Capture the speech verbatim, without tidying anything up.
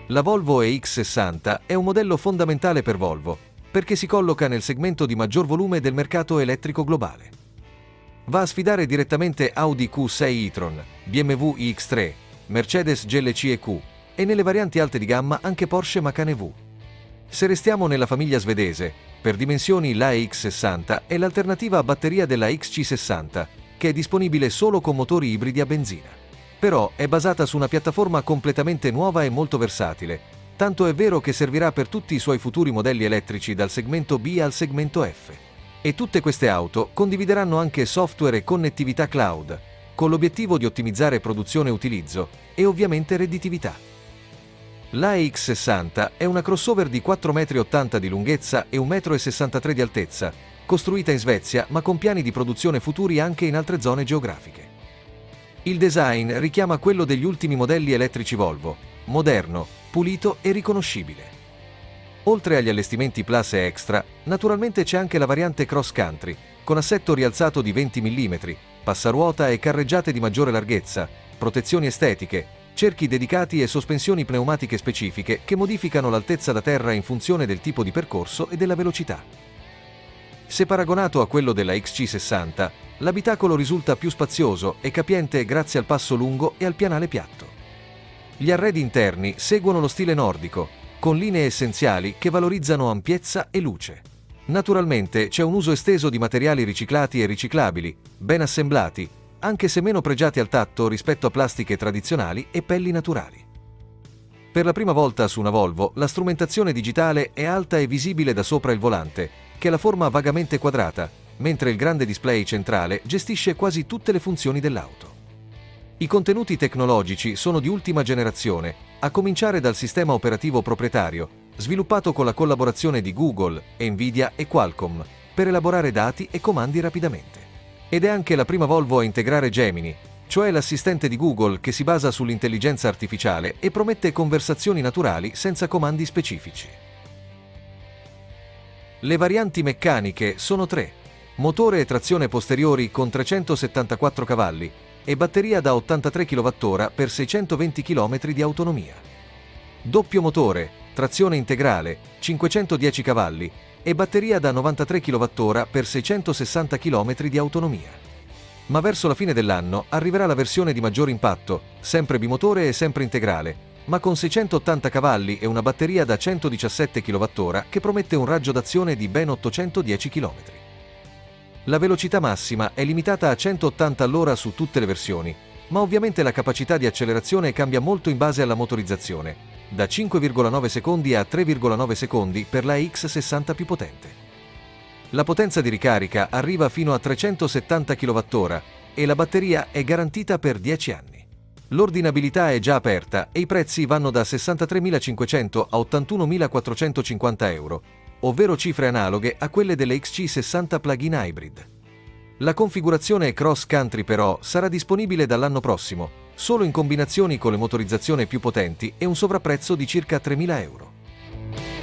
La Volvo E X sessanta è un modello fondamentale per Volvo, perché si colloca nel segmento di maggior volume del mercato elettrico globale. Va a sfidare direttamente Audi Q sei e-tron, B M W iX tre, Mercedes G L C e Q, e nelle varianti alte di gamma anche Porsche Macan E V. Se restiamo nella famiglia svedese, per dimensioni la E X sessanta è l'alternativa a batteria della X C sessanta, che è disponibile solo con motori ibridi a benzina. Però è basata su una piattaforma completamente nuova e molto versatile, tanto è vero che servirà per tutti i suoi futuri modelli elettrici dal segmento B al segmento F. E tutte queste auto condivideranno anche software e connettività cloud, con l'obiettivo di ottimizzare produzione e utilizzo, e ovviamente redditività. La E X sessanta è una crossover di quattro virgola ottanta metri di lunghezza e un virgola sessantatré metri di altezza, costruita in Svezia ma con piani di produzione futuri anche in altre zone geografiche. Il design richiama quello degli ultimi modelli elettrici Volvo, moderno, pulito e riconoscibile. Oltre agli allestimenti Plus e Extra, naturalmente c'è anche la variante Cross Country, con assetto rialzato di venti millimetri, passaruota e carreggiate di maggiore larghezza, protezioni estetiche, cerchi dedicati e sospensioni pneumatiche specifiche che modificano l'altezza da terra in funzione del tipo di percorso e della velocità. Se paragonato a quello della X C sessanta, l'abitacolo risulta più spazioso e capiente grazie al passo lungo e al pianale piatto. Gli arredi interni seguono lo stile nordico, con linee essenziali che valorizzano ampiezza e luce. Naturalmente c'è un uso esteso di materiali riciclati e riciclabili, ben assemblati, anche se meno pregiati al tatto rispetto a plastiche tradizionali e pelli naturali. Per la prima volta su una Volvo, la strumentazione digitale è alta e visibile da sopra il volante, che ha la forma vagamente quadrata, mentre il grande display centrale gestisce quasi tutte le funzioni dell'auto. I contenuti tecnologici sono di ultima generazione, a cominciare dal sistema operativo proprietario, sviluppato con la collaborazione di Google, Nvidia e Qualcomm, per elaborare dati e comandi rapidamente. Ed è anche la prima Volvo a integrare Gemini, cioè l'assistente di Google che si basa sull'intelligenza artificiale e promette conversazioni naturali senza comandi specifici. Le varianti meccaniche sono tre: motore e trazione posteriori con trecentosettantaquattro cavalli e batteria da ottantatré chilowattora per seicentoventi chilometri di autonomia. Doppio motore, trazione integrale, cinquecentodieci cavalli e batteria da novantatré chilowattora per seicentosessanta chilometri di autonomia. Ma verso la fine dell'anno arriverà la versione di maggior impatto, sempre bimotore e sempre integrale, ma con seicentottanta cavalli e una batteria da centodiciassette chilowattora che promette un raggio d'azione di ben ottocentodieci chilometri. La velocità massima è limitata a centottanta all'ora su tutte le versioni, ma ovviamente la capacità di accelerazione cambia molto in base alla motorizzazione, da cinque virgola nove secondi a tre virgola nove secondi per la X sessanta più potente. La potenza di ricarica arriva fino a trecentosettanta chilowattora e la batteria è garantita per dieci anni. L'ordinabilità è già aperta e i prezzi vanno da sessantatremilacinquecento a ottantunomilaquattrocentocinquanta euro, ovvero cifre analoghe a quelle delle X C sessanta plug-in hybrid. La configurazione Cross Country però sarà disponibile dall'anno prossimo, solo in combinazioni con le motorizzazioni più potenti e un sovrapprezzo di circa tremila euro.